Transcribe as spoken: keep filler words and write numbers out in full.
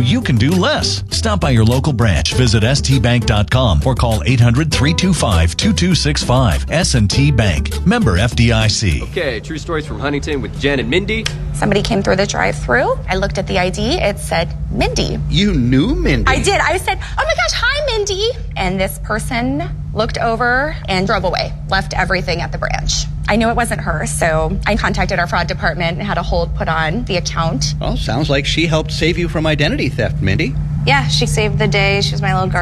you can do less. Stop by your local branch, visit s t bank dot com, or call eight hundred, three two five, two two six five. S and T Bank. Member F D I C. Okay, true stories from Huntington with Jen and Mindy. Somebody came through the drive-thru. I looked at the I D. It said Mindy. You knew Mindy? I did. I said, oh my gosh, hi, Mindy. And this person looked over and drove away, left everything at the branch. I knew it wasn't her, so I contacted our fraud department and had a hold put on the account. Well, sounds like she helped save you from identity theft, Mindy. Yeah, she saved the day. She was my little guardian.